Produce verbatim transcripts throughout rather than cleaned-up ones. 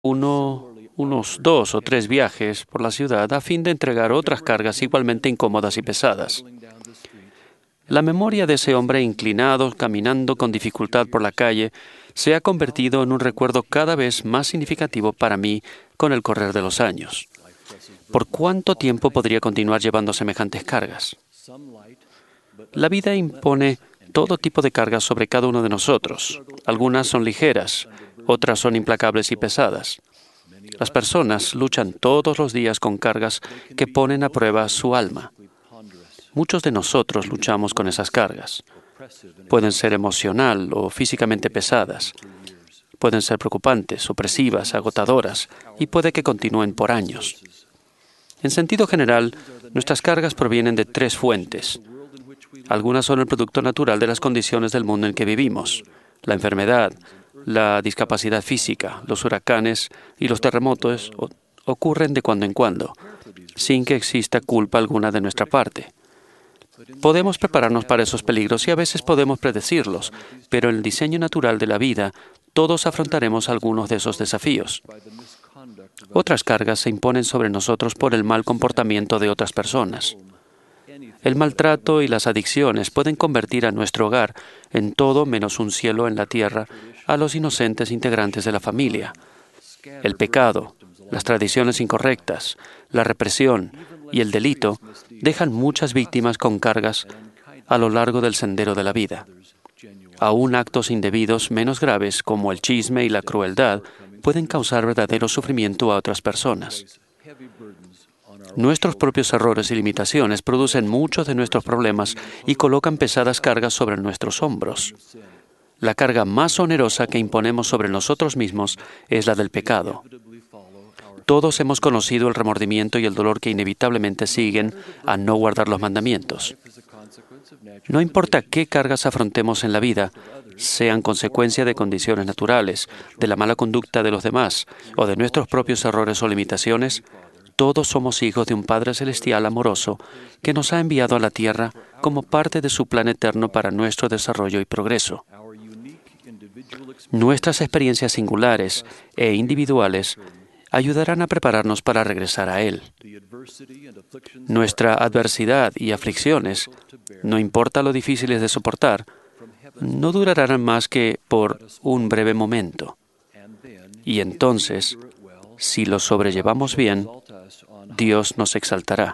uno, unos dos o tres viajes por la ciudad a fin de entregar otras cargas igualmente incómodas y pesadas. La memoria de ese hombre inclinado, caminando con dificultad por la calle, se ha convertido en un recuerdo cada vez más significativo para mí con el correr de los años. ¿Por cuánto tiempo podría continuar llevando semejantes cargas? La vida impone todo tipo de cargas sobre cada uno de nosotros. Algunas son ligeras, otras son implacables y pesadas. Las personas luchan todos los días con cargas que ponen a prueba su alma. Muchos de nosotros luchamos con esas cargas. Pueden ser emocional o físicamente pesadas. Pueden ser preocupantes, opresivas, agotadoras, y puede que continúen por años. En sentido general, nuestras cargas provienen de tres fuentes. Algunas son el producto natural de las condiciones del mundo en que vivimos: la enfermedad, la discapacidad física, los huracanes y los terremotos ocurren de cuando en cuando, sin que exista culpa alguna de nuestra parte. Podemos prepararnos para esos peligros y a veces podemos predecirlos, pero en el diseño natural de la vida, todos afrontaremos algunos de esos desafíos. Otras cargas se imponen sobre nosotros por el mal comportamiento de otras personas. El maltrato y las adicciones pueden convertir a nuestro hogar en todo menos un cielo en la tierra a los inocentes integrantes de la familia. El pecado, las tradiciones incorrectas, la represión y el delito dejan muchas víctimas con cargas a lo largo del sendero de la vida. Aún actos indebidos menos graves como el chisme y la crueldad pueden causar verdadero sufrimiento a otras personas. Nuestros propios errores y limitaciones producen muchos de nuestros problemas y colocan pesadas cargas sobre nuestros hombros. La carga más onerosa que imponemos sobre nosotros mismos es la del pecado. Todos hemos conocido el remordimiento y el dolor que inevitablemente siguen a no guardar los mandamientos. No importa qué cargas afrontemos en la vida, sean consecuencia de condiciones naturales, de la mala conducta de los demás o de nuestros propios errores o limitaciones, todos somos hijos de un Padre Celestial amoroso que nos ha enviado a la tierra como parte de su plan eterno para nuestro desarrollo y progreso. Nuestras experiencias singulares e individuales ayudarán a prepararnos para regresar a Él. Nuestra adversidad y aflicciones, no importa lo difíciles de soportar, no durarán más que por un breve momento. Y entonces, si lo sobrellevamos bien, Dios nos exaltará.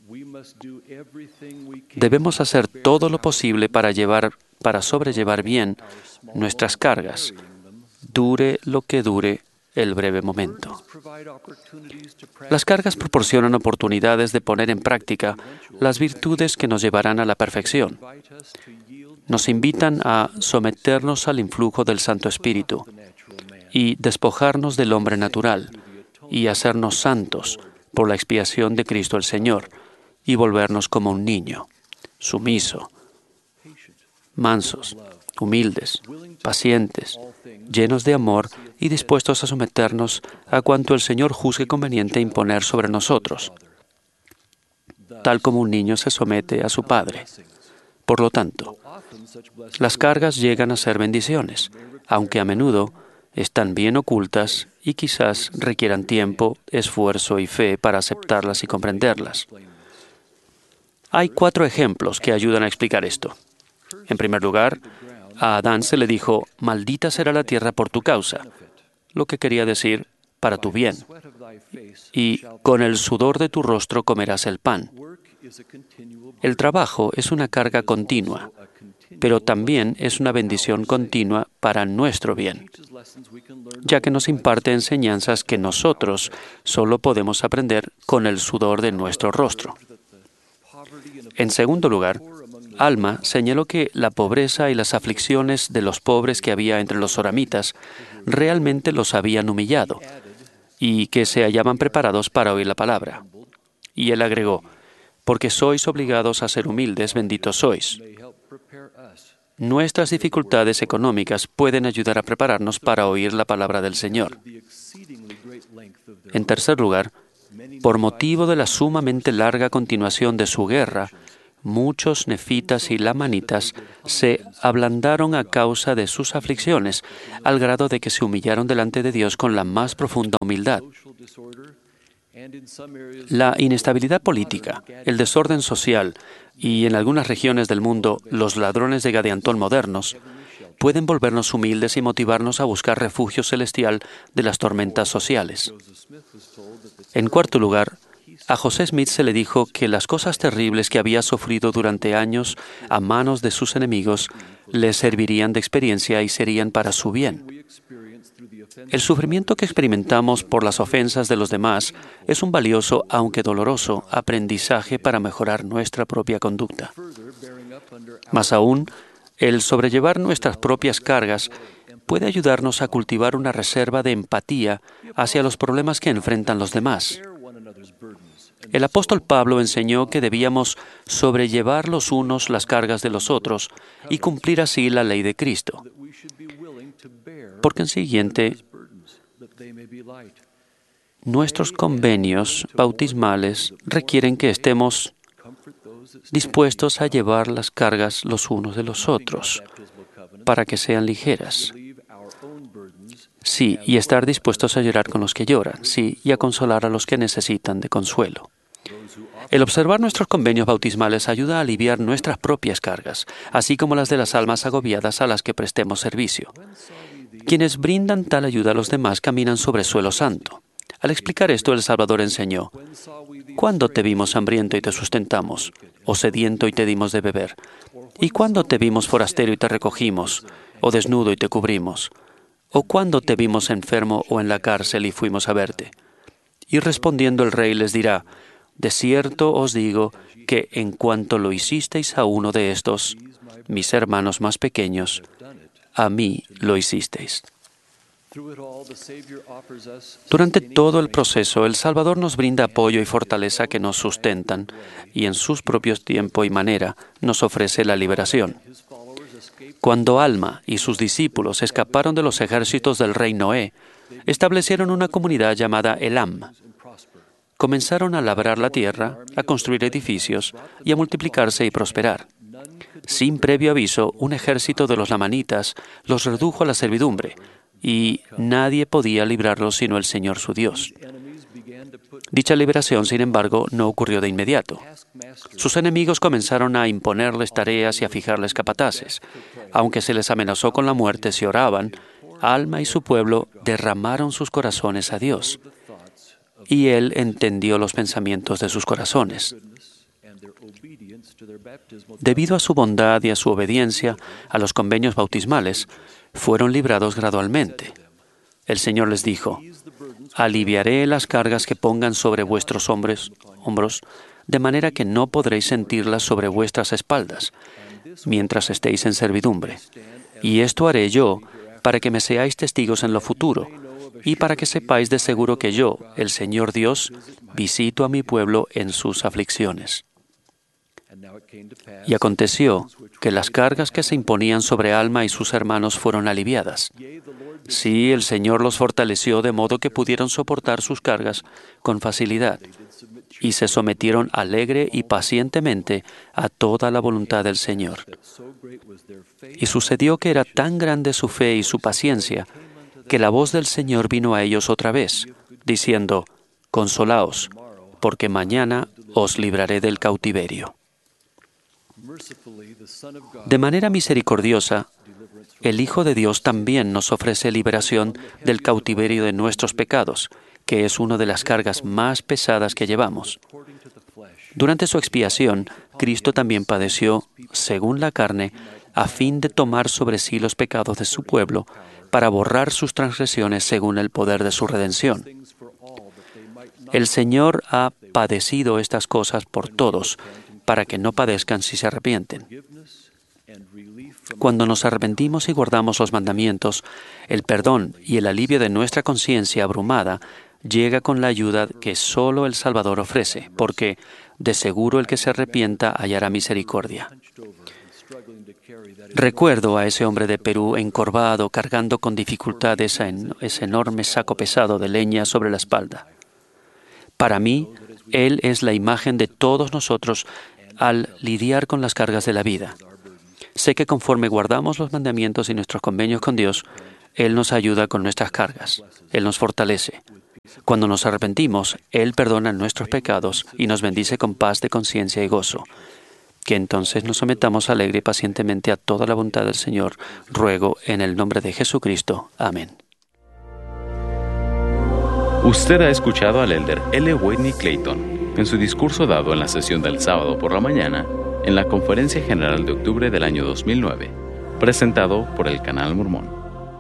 Debemos hacer todo lo posible para llevar, para sobrellevar bien nuestras cargas, dure lo que dure el breve momento. Las cargas proporcionan oportunidades de poner en práctica las virtudes que nos llevarán a la perfección. Nos invitan a someternos al influjo del Santo Espíritu y despojarnos del hombre natural y hacernos santos por la expiación de Cristo el Señor y volvernos como un niño, sumiso, mansos, humildes, pacientes, llenos de amor y dispuestos a someternos a cuanto el Señor juzgue conveniente imponer sobre nosotros, tal como un niño se somete a su padre. Por lo tanto, las cargas llegan a ser bendiciones, aunque a menudo están bien ocultas y quizás requieran tiempo, esfuerzo y fe para aceptarlas y comprenderlas. Hay cuatro ejemplos que ayudan a explicar esto. En primer lugar, a Adán se le dijo: «Maldita será la tierra por tu causa», lo que quería decir «para tu bien». Y «con el sudor de tu rostro comerás el pan». El trabajo es una carga continua, pero también es una bendición continua para nuestro bien, ya que nos imparte enseñanzas que nosotros solo podemos aprender con el sudor de nuestro rostro. En segundo lugar, Alma señaló que la pobreza y las aflicciones de los pobres que había entre los soramitas realmente los habían humillado y que se hallaban preparados para oír la palabra. Y él agregó: «Porque sois obligados a ser humildes, benditos sois». Nuestras dificultades económicas pueden ayudar a prepararnos para oír la palabra del Señor. En tercer lugar, por motivo de la sumamente larga continuación de su guerra, muchos nefitas y lamanitas se ablandaron a causa de sus aflicciones, al grado de que se humillaron delante de Dios con la más profunda humildad. La inestabilidad política, el desorden social y, en algunas regiones del mundo, los ladrones de Gadiantón modernos pueden volvernos humildes y motivarnos a buscar refugio celestial de las tormentas sociales. En cuarto lugar, a José Smith se le dijo que las cosas terribles que había sufrido durante años a manos de sus enemigos le servirían de experiencia y serían para su bien. El sufrimiento que experimentamos por las ofensas de los demás es un valioso, aunque doloroso, aprendizaje para mejorar nuestra propia conducta. Más aún, el sobrellevar nuestras propias cargas puede ayudarnos a cultivar una reserva de empatía hacia los problemas que enfrentan los demás. El apóstol Pablo enseñó que debíamos sobrellevar los unos las cargas de los otros y cumplir así la ley de Cristo. Por consiguiente, nuestros convenios bautismales requieren que estemos dispuestos a llevar las cargas los unos de los otros para que sean ligeras. Sí, y estar dispuestos a llorar con los que lloran, sí, y a consolar a los que necesitan de consuelo. El observar nuestros convenios bautismales ayuda a aliviar nuestras propias cargas, así como las de las almas agobiadas a las que prestemos servicio. Quienes brindan tal ayuda a los demás caminan sobre suelo santo. Al explicar esto, el Salvador enseñó: ¿cuándo te vimos hambriento y te sustentamos, o sediento y te dimos de beber? ¿Y cuándo te vimos forastero y te recogimos, o desnudo y te cubrimos? ¿O cuándo te vimos enfermo o en la cárcel y fuimos a verte? Y respondiendo el rey les dirá: de cierto os digo que en cuanto lo hicisteis a uno de estos, mis hermanos más pequeños, a mí lo hicisteis. Durante todo el proceso, el Salvador nos brinda apoyo y fortaleza que nos sustentan, y en sus propios tiempo y manera nos ofrece la liberación. Cuando Alma y sus discípulos escaparon de los ejércitos del rey Noé, establecieron una comunidad llamada Elam. Comenzaron a labrar la tierra, a construir edificios y a multiplicarse y prosperar. Sin previo aviso, un ejército de los lamanitas los redujo a la servidumbre, y nadie podía librarlos sino el Señor su Dios. Dicha liberación, sin embargo, no ocurrió de inmediato. Sus enemigos comenzaron a imponerles tareas y a fijarles capataces. Aunque se les amenazó con la muerte si oraban, Alma y su pueblo derramaron sus corazones a Dios, y Él entendió los pensamientos de sus corazones. Debido a su bondad y a su obediencia a los convenios bautismales, fueron librados gradualmente. El Señor les dijo: aliviaré las cargas que pongan sobre vuestros hombres, hombros, de manera que no podréis sentirlas sobre vuestras espaldas, mientras estéis en servidumbre. Y esto haré yo, para que me seáis testigos en lo futuro, y para que sepáis de seguro que yo, el Señor Dios, visito a mi pueblo en sus aflicciones. Y aconteció que las cargas que se imponían sobre Alma y sus hermanos fueron aliviadas. Sí, el Señor los fortaleció de modo que pudieron soportar sus cargas con facilidad, y se sometieron alegre y pacientemente a toda la voluntad del Señor. Y sucedió que era tan grande su fe y su paciencia, que la voz del Señor vino a ellos otra vez, diciendo: consolaos, porque mañana os libraré del cautiverio. De manera misericordiosa, el Hijo de Dios también nos ofrece liberación del cautiverio de nuestros pecados, que es una de las cargas más pesadas que llevamos. Durante su expiación, Cristo también padeció, según la carne, a fin de tomar sobre sí los pecados de su pueblo, para borrar sus transgresiones según el poder de su redención. El Señor ha padecido estas cosas por todos, para que no padezcan si se arrepienten. Cuando nos arrepentimos y guardamos los mandamientos, el perdón y el alivio de nuestra conciencia abrumada llega con la ayuda que solo el Salvador ofrece, porque de seguro el que se arrepienta hallará misericordia. Recuerdo a ese hombre de Perú encorvado, cargando con dificultad esa en, ese enorme saco pesado de leña sobre la espalda. Para mí, él es la imagen de todos nosotros al lidiar con las cargas de la vida. Sé que conforme guardamos los mandamientos y nuestros convenios con Dios, Él nos ayuda con nuestras cargas. Él nos fortalece. Cuando nos arrepentimos, Él perdona nuestros pecados y nos bendice con paz de conciencia y gozo. Que entonces nos sometamos alegre y pacientemente a toda la voluntad del Señor. Ruego en el nombre de Jesucristo. Amén. Usted ha escuchado al elder L. Whitney Clayton en su discurso dado en la sesión del sábado por la mañana en la Conferencia General de octubre del año dos mil nueve, presentado por el Canal Mormón.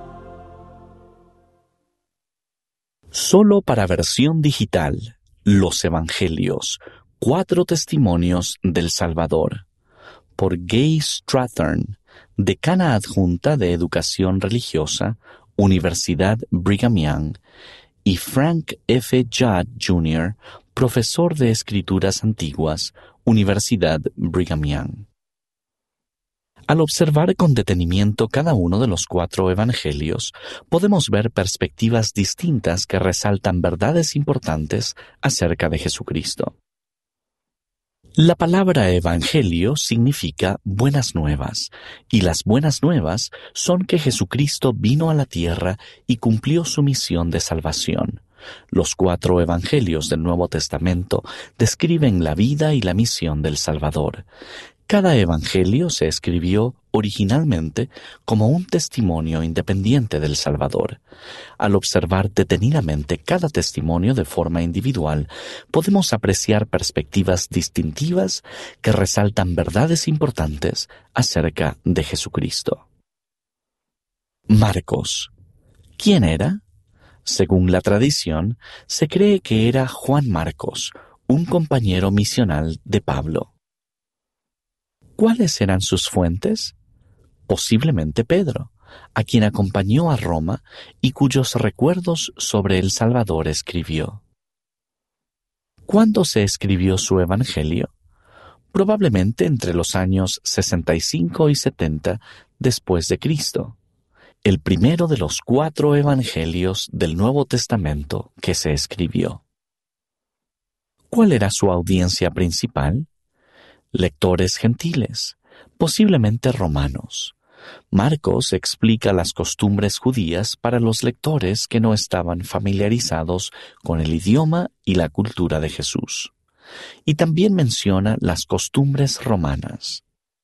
Solo para versión digital, Los Evangelios, cuatro testimonios del Salvador, por Gay Strathern, decana adjunta de Educación Religiosa, Universidad Brigham Young, y Frank F. Judd junior, profesor de Escrituras Antiguas, Universidad Brigham Young. Al observar con detenimiento cada uno de los cuatro evangelios, podemos ver perspectivas distintas que resaltan verdades importantes acerca de Jesucristo. La palabra evangelio significa buenas nuevas, y las buenas nuevas son que Jesucristo vino a la tierra y cumplió su misión de salvación. Los cuatro evangelios del Nuevo Testamento describen la vida y la misión del Salvador. Cada evangelio se escribió originalmente como un testimonio independiente del Salvador. Al observar detenidamente cada testimonio de forma individual, podemos apreciar perspectivas distintivas que resaltan verdades importantes acerca de Jesucristo. Marcos. ¿Quién era? Según la tradición, se cree que era Juan Marcos, un compañero misional de Pablo. ¿Cuáles eran sus fuentes? Posiblemente Pedro, a quien acompañó a Roma y cuyos recuerdos sobre el Salvador escribió. ¿Cuándo se escribió su evangelio? Probablemente entre los años sesenta y cinco y setenta después de Cristo, el primero de los cuatro evangelios del Nuevo Testamento que se escribió. ¿Cuál era su audiencia principal? Lectores gentiles, posiblemente romanos. Marcos explica las costumbres judías para los lectores que no estaban familiarizados con el idioma y la cultura de Jesús. Y también menciona las costumbres romanas.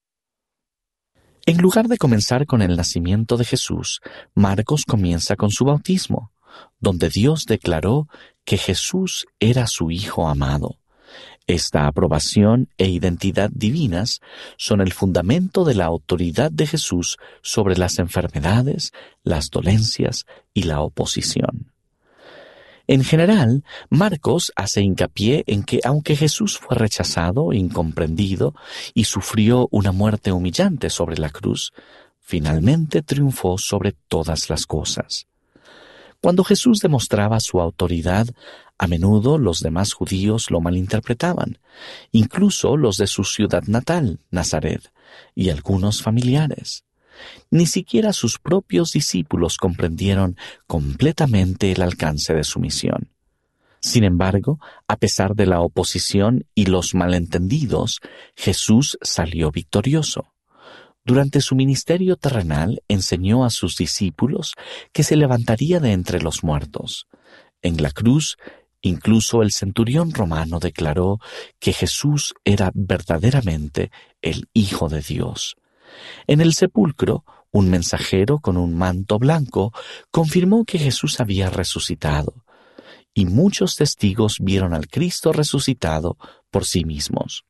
En lugar de comenzar con el nacimiento de Jesús, Marcos comienza con su bautismo, donde Dios declaró que Jesús era su Hijo amado. Esta aprobación e identidad divinas son el fundamento de la autoridad de Jesús sobre las enfermedades, las dolencias y la oposición. En general, Marcos hace hincapié en que aunque Jesús fue rechazado, incomprendido y sufrió una muerte humillante sobre la cruz, finalmente triunfó sobre todas las cosas. Cuando Jesús demostraba su autoridad, a menudo los demás judíos lo malinterpretaban, incluso los de su ciudad natal, Nazaret, y algunos familiares. Ni siquiera sus propios discípulos comprendieron completamente el alcance de su misión. Sin embargo, a pesar de la oposición y los malentendidos, Jesús salió victorioso. Durante su ministerio terrenal enseñó a sus discípulos que se levantaría de entre los muertos. En la cruz, incluso el centurión romano declaró que Jesús era verdaderamente el Hijo de Dios. En el sepulcro, un mensajero con un manto blanco confirmó que Jesús había resucitado, y muchos testigos vieron al Cristo resucitado por sí mismos.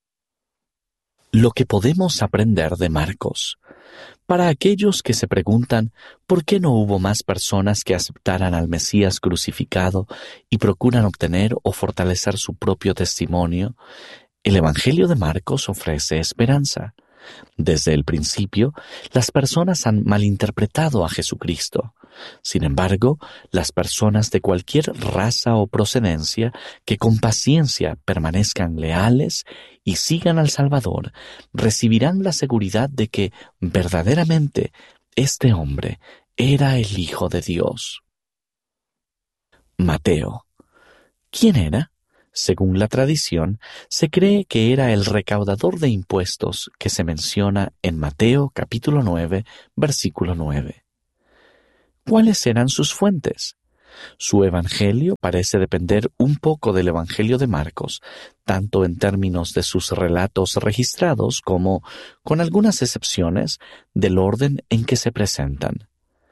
Lo que podemos aprender de Marcos. Para aquellos que se preguntan por qué no hubo más personas que aceptaran al Mesías crucificado y procuran obtener o fortalecer su propio testimonio, el Evangelio de Marcos ofrece esperanza. Desde el principio, las personas han malinterpretado a Jesucristo. Sin embargo, las personas de cualquier raza o procedencia que con paciencia permanezcan leales y sigan al Salvador, recibirán la seguridad de que verdaderamente este hombre era el Hijo de Dios. Mateo. ¿Quién era? Según la tradición, se cree que era el recaudador de impuestos que se menciona en Mateo capítulo nueve, versículo nueve. ¿Cuáles eran sus fuentes? Su evangelio parece depender un poco del evangelio de Marcos, tanto en términos de sus relatos registrados como, con algunas excepciones, del orden en que se presentan.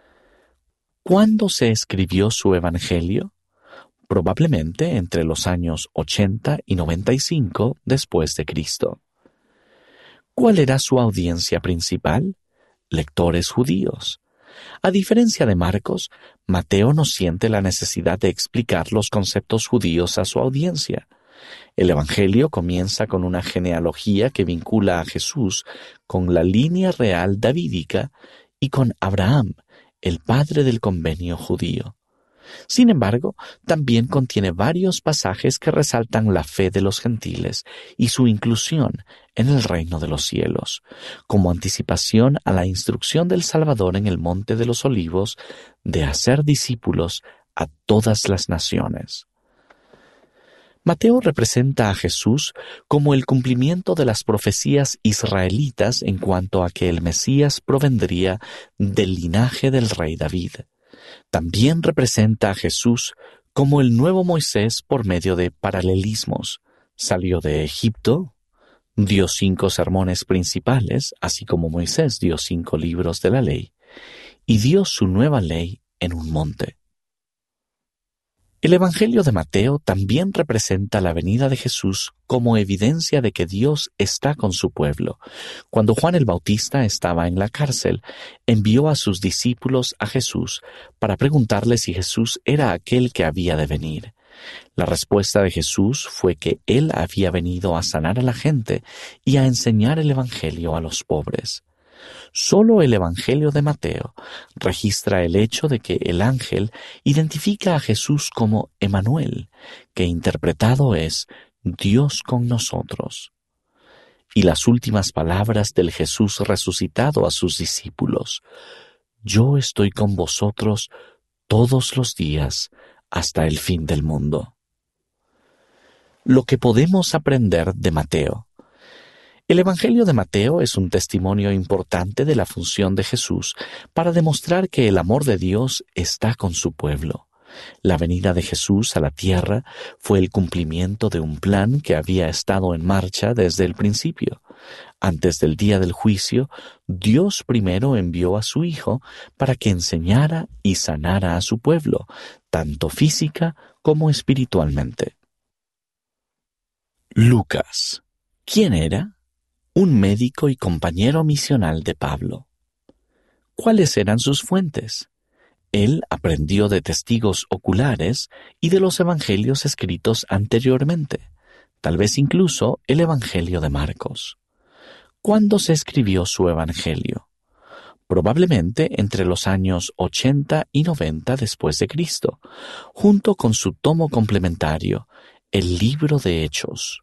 ¿Cuándo se escribió su evangelio? Probablemente entre los años ochenta y noventa y cinco después de Cristo. ¿Cuál era su audiencia principal? Lectores judíos. A diferencia de Marcos, Mateo no siente la necesidad de explicar los conceptos judíos a su audiencia. El Evangelio comienza con una genealogía que vincula a Jesús con la línea real davídica y con Abraham, el padre del convenio judío. Sin embargo, también contiene varios pasajes que resaltan la fe de los gentiles y su inclusión en el reino de los cielos, como anticipación a la instrucción del Salvador en el Monte de los Olivos de hacer discípulos a todas las naciones. Mateo representa a Jesús como el cumplimiento de las profecías israelitas en cuanto a que el Mesías provendría del linaje del rey David. También representa a Jesús como el nuevo Moisés por medio de paralelismos. Salió de Egipto, dio cinco sermones principales, así como Moisés dio cinco libros de la ley, y dio su nueva ley en un monte. El Evangelio de Mateo también representa la venida de Jesús como evidencia de que Dios está con su pueblo. Cuando Juan el Bautista estaba en la cárcel, envió a sus discípulos a Jesús para preguntarle si Jesús era aquel que había de venir. La respuesta de Jesús fue que Él había venido a sanar a la gente y a enseñar el Evangelio a los pobres. Solo el Evangelio de Mateo registra el hecho de que el ángel identifica a Jesús como Emmanuel, que interpretado es Dios con nosotros. Y las últimas palabras del Jesús resucitado a sus discípulos: Yo estoy con vosotros todos los días hasta el fin del mundo. Lo que podemos aprender de Mateo. El Evangelio de Mateo es un testimonio importante de la función de Jesús para demostrar que el amor de Dios está con su pueblo. La venida de Jesús a la tierra fue el cumplimiento de un plan que había estado en marcha desde el principio. Antes del día del juicio, Dios primero envió a su Hijo para que enseñara y sanara a su pueblo, tanto física como espiritualmente. Lucas. ¿Quién era? Un médico y compañero misional de Pablo. ¿Cuáles eran sus fuentes? Él aprendió de testigos oculares y de los evangelios escritos anteriormente, tal vez incluso el Evangelio de Marcos. ¿Cuándo se escribió su evangelio? Probablemente entre los años ochenta y noventa después de Cristo, junto con su tomo complementario, el Libro de Hechos.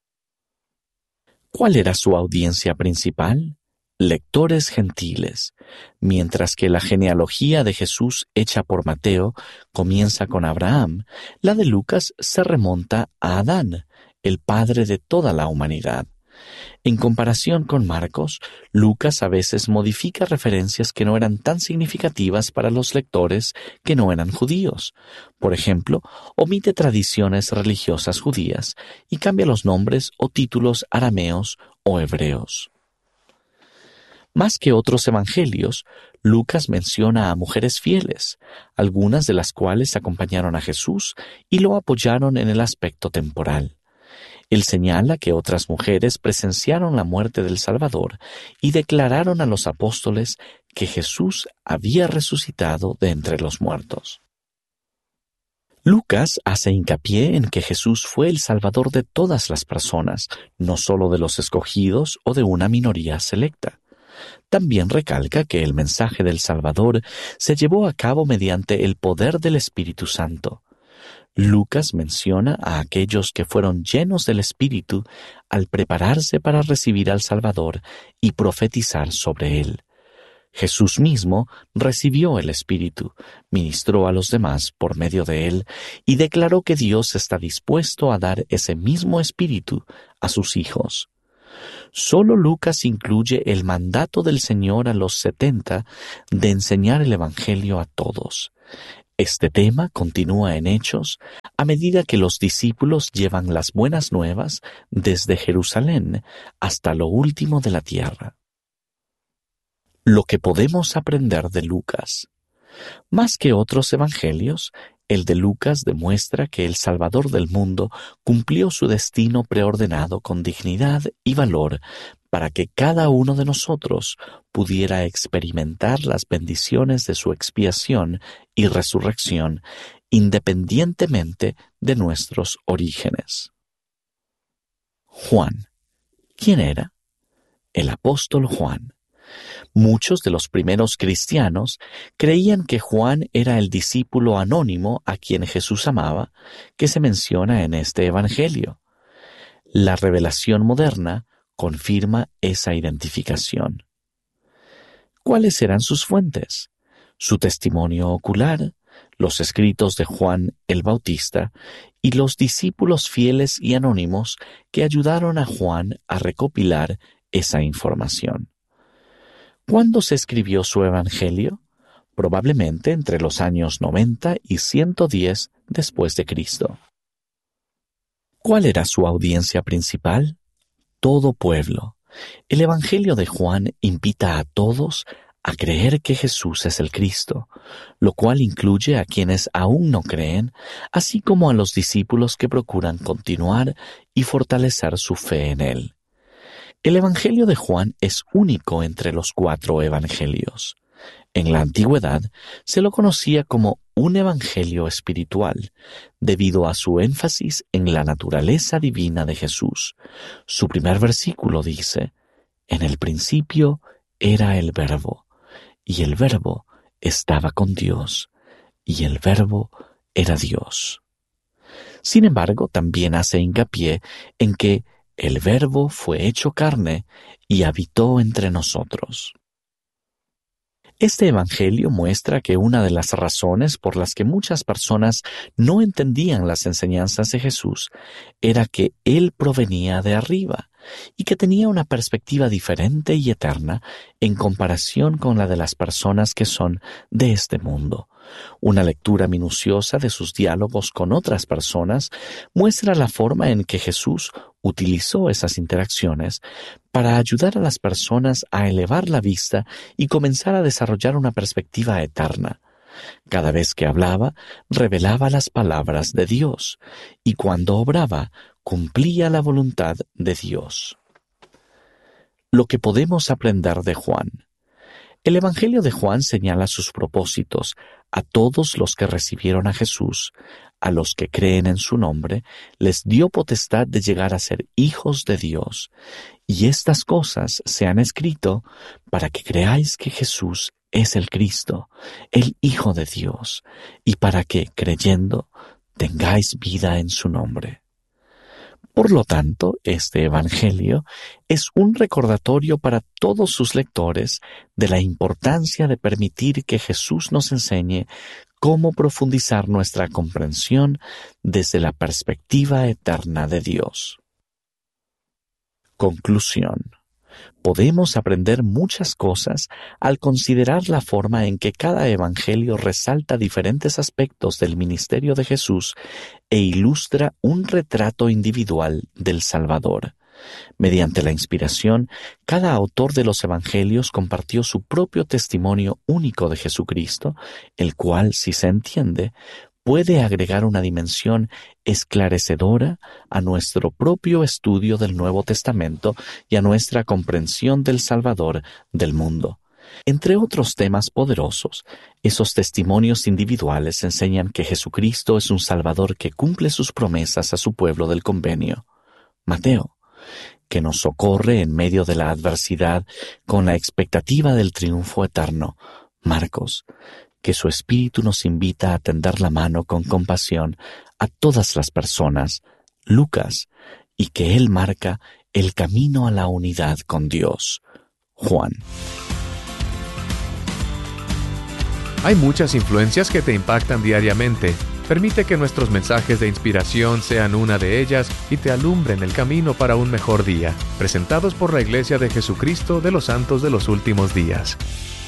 ¿Cuál era su audiencia principal? Lectores gentiles, mientras que la genealogía de Jesús hecha por Mateo comienza con Abraham, la de Lucas se remonta a Adán, el padre de toda la humanidad. En comparación con Marcos, Lucas a veces modifica referencias que no eran tan significativas para los lectores que no eran judíos. Por ejemplo, omite tradiciones religiosas judías y cambia los nombres o títulos arameos o hebreos. Más que otros evangelios, Lucas menciona a mujeres fieles, algunas de las cuales acompañaron a Jesús y lo apoyaron en el aspecto temporal. Él señala que otras mujeres presenciaron la muerte del Salvador y declararon a los apóstoles que Jesús había resucitado de entre los muertos. Lucas hace hincapié en que Jesús fue el Salvador de todas las personas, no solo de los escogidos o de una minoría selecta. También recalca que el mensaje del Salvador se llevó a cabo mediante el poder del Espíritu Santo. Lucas menciona a aquellos que fueron llenos del Espíritu al prepararse para recibir al Salvador y profetizar sobre él. Jesús mismo recibió el Espíritu, ministró a los demás por medio de él y declaró que Dios está dispuesto a dar ese mismo Espíritu a sus hijos. Solo Lucas incluye el mandato del Señor a los setenta de enseñar el Evangelio a todos. Este tema continúa en Hechos a medida que los discípulos llevan las buenas nuevas desde Jerusalén hasta lo último de la tierra. Lo que podemos aprender de Lucas. Más que otros evangelios, el de Lucas demuestra que el Salvador del mundo cumplió su destino preordenado con dignidad y valor para que cada uno de nosotros pudiera experimentar las bendiciones de su expiación y resurrección independientemente de nuestros orígenes. Juan. ¿Quién era? El apóstol Juan. Muchos de los primeros cristianos creían que Juan era el discípulo anónimo a quien Jesús amaba, que se menciona en este evangelio. La revelación moderna confirma esa identificación. ¿Cuáles eran sus fuentes? Su testimonio ocular, los escritos de Juan el Bautista y los discípulos fieles y anónimos que ayudaron a Juan a recopilar esa información. ¿Cuándo se escribió su evangelio? Probablemente entre los años noventa y ciento diez después de Cristo. ¿Cuál era su audiencia principal? Todo pueblo. El evangelio de Juan invita a todos a creer que Jesús es el Cristo, lo cual incluye a quienes aún no creen, así como a los discípulos que procuran continuar y fortalecer su fe en él. El Evangelio de Juan es único entre los cuatro evangelios. En la antigüedad se lo conocía como un evangelio espiritual, debido a su énfasis en la naturaleza divina de Jesús. Su primer versículo dice: «En el principio era el Verbo, y el Verbo estaba con Dios, y el Verbo era Dios». Sin embargo, también hace hincapié en que el Verbo fue hecho carne y habitó entre nosotros. Este evangelio muestra que una de las razones por las que muchas personas no entendían las enseñanzas de Jesús era que Él provenía de arriba y que tenía una perspectiva diferente y eterna en comparación con la de las personas que son de este mundo. Una lectura minuciosa de sus diálogos con otras personas muestra la forma en que Jesús utilizó esas interacciones para ayudar a las personas a elevar la vista y comenzar a desarrollar una perspectiva eterna. Cada vez que hablaba, revelaba las palabras de Dios, y cuando obraba, cumplía la voluntad de Dios. Lo que podemos aprender de Juan. El Evangelio de Juan señala sus propósitos a todos los que recibieron a Jesús, a los que creen en su nombre, les dio potestad de llegar a ser hijos de Dios, y estas cosas se han escrito para que creáis que Jesús es el Cristo, el Hijo de Dios, y para que, creyendo, tengáis vida en su nombre. Por lo tanto, este Evangelio es un recordatorio para todos sus lectores de la importancia de permitir que Jesús nos enseñe cómo profundizar nuestra comprensión desde la perspectiva eterna de Dios. Conclusión. Podemos aprender muchas cosas al considerar la forma en que cada evangelio resalta diferentes aspectos del ministerio de Jesús e ilustra un retrato individual del Salvador. Mediante la inspiración, cada autor de los evangelios compartió su propio testimonio único de Jesucristo, el cual, si se entiende, puede agregar una dimensión esclarecedora a nuestro propio estudio del Nuevo Testamento y a nuestra comprensión del Salvador del mundo. Entre otros temas poderosos, esos testimonios individuales enseñan que Jesucristo es un Salvador que cumple sus promesas a su pueblo del convenio. Mateo, que nos socorre en medio de la adversidad con la expectativa del triunfo eterno. Marcos, que su Espíritu nos invita a tender la mano con compasión a todas las personas. Lucas, y que Él marca el camino a la unidad con Dios. Juan. Hay muchas influencias que te impactan diariamente. Permite que nuestros mensajes de inspiración sean una de ellas y te alumbren el camino para un mejor día. Presentados por la Iglesia de Jesucristo de los Santos de los Últimos Días.